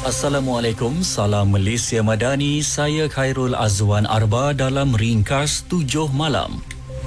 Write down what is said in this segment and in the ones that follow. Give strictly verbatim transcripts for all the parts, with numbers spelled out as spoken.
Assalamualaikum, salam Malaysia Madani. Saya Khairul Azwan Arba dalam Ringkas tujuh malam.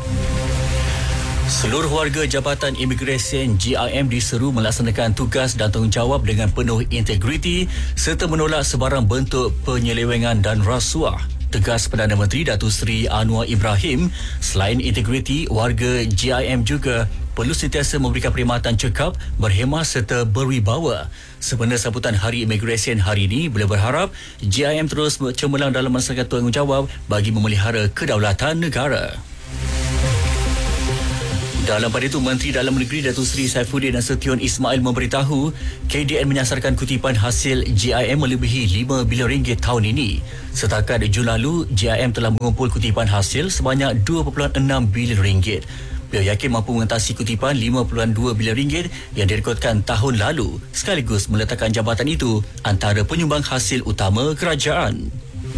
Seluruh warga Jabatan Imigresen J I M diseru melaksanakan tugas dan tanggungjawab dengan penuh integriti serta menolak sebarang bentuk penyelewengan dan rasuah. Tegas Perdana Menteri Datuk Seri Anwar Ibrahim. Selain integriti, warga J I M juga perlu sentiasa memberikan perkhidmatan cekap, berhemah serta berwibawa. Sempena sambutan Hari Imigresen hari ini, beliau berharap J I M terus cemerlang dalam melaksanakan tanggungjawab bagi memelihara kedaulatan negara. Dalam pada itu, Menteri Dalam Negeri Datuk Seri Saifuddin Nasution Ismail memberitahu K D N menyasarkan kutipan hasil J I M melebihi lima bilion ringgit tahun ini. Setakat Jun lalu, J I M telah mengumpul kutipan hasil sebanyak dua perpuluhan enam bilion ringgit. Beliau yakin mampu mengatasi kutipan lima perpuluhan dua bilion ringgit yang direkodkan tahun lalu, sekaligus meletakkan jabatan itu antara penyumbang hasil utama kerajaan.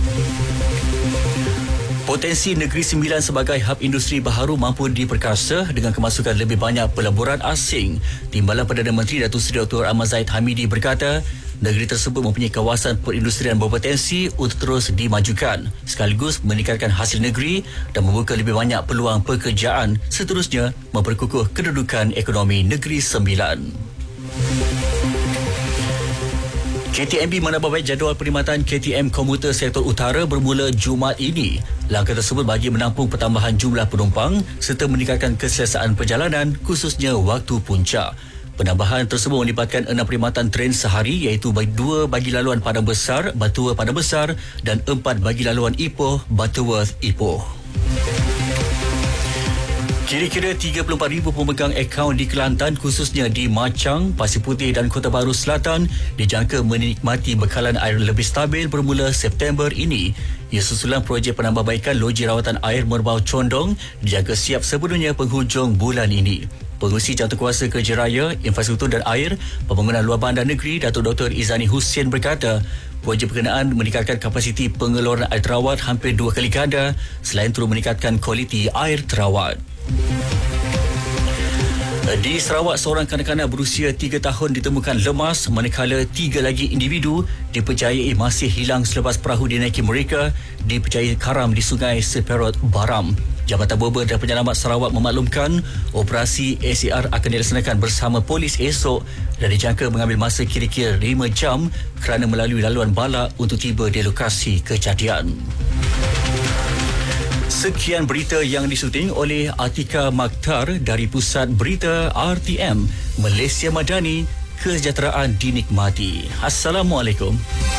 Potensi Negeri Sembilan sebagai hub industri baharu mampu diperkasa dengan kemasukan lebih banyak pelaburan asing. Timbalan Perdana Menteri Datuk Seri Doktor Ahmad Zahid Hamidi berkata, negeri tersebut mempunyai kawasan perindustrian berpotensi untuk terus dimajukan, sekaligus meningkatkan hasil negeri dan membuka lebih banyak peluang pekerjaan, seterusnya memperkukuh kedudukan ekonomi Negeri Sembilan. K T M B menambah baik jadual perkhidmatan K T M komuter sektor utara bermula Jumaat ini. Langkah tersebut bagi menampung pertambahan jumlah penumpang serta meningkatkan keselesaan perjalanan, khususnya waktu puncak. Penambahan tersebut melibatkan enam perkhidmatan tren sehari, iaitu dua bagi laluan Padang Besar, Butterworth Padang Besar dan empat bagi laluan Ipoh, Butterworth Ipoh. Kira-kira tiga puluh empat ribu pemegang akaun di Kelantan, khususnya di Machang, Pasir Putih dan Kota Baru Selatan dijangka menikmati bekalan air lebih stabil bermula September ini. Ia susulan projek penambahbaikan loji rawatan air Merbau Condong dijangka siap sebelumnya penghujung bulan ini. Pengurusi Jawatankuasa Kerja Raya, Infrastruktur dan Air, Pembangunan Luar Bandar Negeri, Datuk Doktor Izani Hussein berkata, projek berkenaan meningkatkan kapasiti pengeluaran air terawat hampir dua kali ganda selain turut meningkatkan kualiti air terawat. Di Sarawak, seorang kanak-kanak berusia tiga tahun ditemukan lemas manakala tiga lagi individu dipercayai masih hilang selepas perahu dinaiki mereka dipercayai karam di Sungai Seperot Baram. Jabatan Berber dan Penyelamat Sarawak memaklumkan operasi A C R akan dilaksanakan bersama polis esok dan dijangka mengambil masa kira-kira lima jam kerana melalui laluan balak untuk tiba di lokasi kejadian. Sekian berita yang disuting oleh Atika Makhtar dari Pusat Berita R T M. Malaysia Madani, kesejahteraan dinikmati. Assalamualaikum.